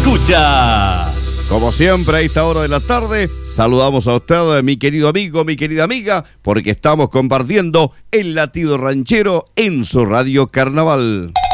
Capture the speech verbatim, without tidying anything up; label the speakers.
Speaker 1: escucha.
Speaker 2: Como siempre a esta hora de la tarde, saludamos a usted, mi querido amigo, mi querida amiga, porque estamos compartiendo el latido ranchero en su Radio Carnaval.